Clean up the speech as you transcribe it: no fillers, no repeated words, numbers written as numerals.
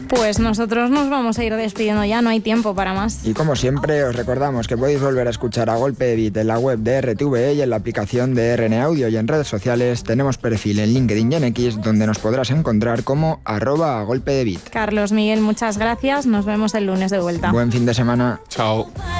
Pues nosotros nos vamos a ir despidiendo ya, no hay tiempo para más. Y como siempre, os recordamos que podéis volver a escuchar A Golpe de Beat en la web de RTVE y en la aplicación de RN Audio, y en redes sociales tenemos perfil en LinkedIn y en X, donde nos podrás encontrar como @agolpedebeat. Carlos, Miguel, muchas gracias. Nos vemos el lunes de vuelta. Buen fin de semana. Chao.